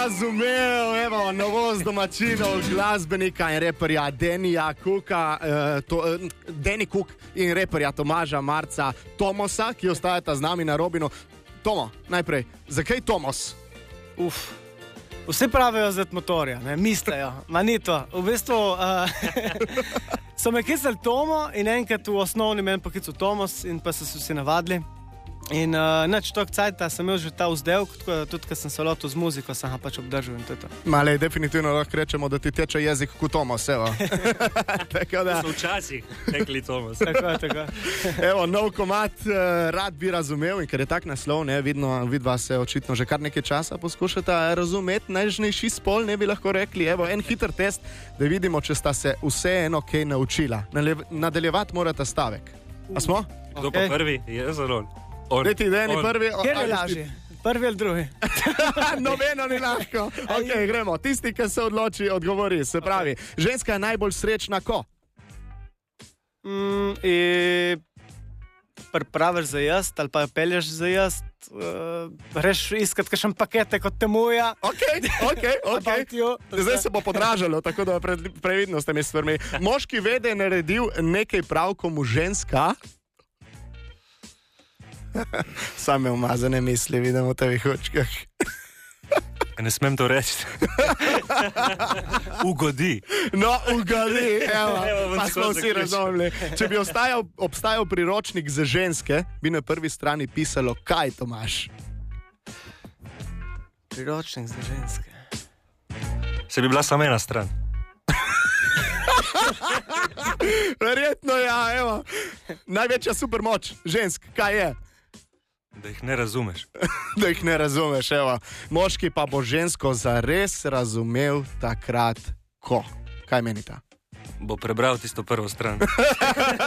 razumel, evo, novost domačinov, glasbenika in reperja Dannyja Cooka, Danny Cook in reperja Tomaža Marca Tomosa, ki ostajata z nami na Robinu. Tomo, najprej, zakaj Tomos? Vsi pravijo zet motorja, ne, mislijo, ma ni to. V bistvu so me klicali Tomo in enkrat v osnovni meni poklical Tomos in pa so se vsi navadili. In nič toliko cajta sem imel že ta vzdevk, tako da tudi, ko sem se lotil z muziko, sem ga pač obdržal in to je to. Male, definitivno lahko rečemo, da ti teče jezik kot Tomos, evo. Tako da. So včasih rekli Tomos. Tako. Evo, nov komad, rad bi razumel in ker je tak naslov, ne, vidva se očitno že kar nekaj časa poskušata razumeti najžnejši spol, ne bi lahko rekli. Evo, en hiter test, da vidimo, če sta se vseeno kaj naučila. Nadaljevati morata stavek. A smo? Kdo pa prvi? Jaz ali on? Daj ti, Dani, prvi. Kjer je lažje? Prvi ali drugi? Nobeno ni lahko. Ok, gremo. Tisti, ki se odloči, odgovori. Se pravi, ženska je najbolj srečna ko? Pripraviš za jaz ali pa pelješ za jaz, greš iskat kakšen pakete kot temuja. Ok. Zdaj se bo podražalo, tako da previdno s temi stvarmi. Moški ve, da je naredil nekaj prav, ko mu ženska... Same umazane misli, vidim v tevih očkah. Ne smem to reči. Ugodi. No, ugodi, evo, pa smo vsi razumeli. Če bi obstajal priročnik za ženske, bi na prvi strani pisalo, kaj to imaš? Priročnik za ženske. Se bi bila samo ena stran. Verjetno ja, evo. Največja supermoč žensk, kaj je? Da jih ne razumeš. Da jih ne razumeš, evo. Moški pa bo žensko zares razumel takrat, ko. Kaj menita? Bo prebral tisto prvo stran.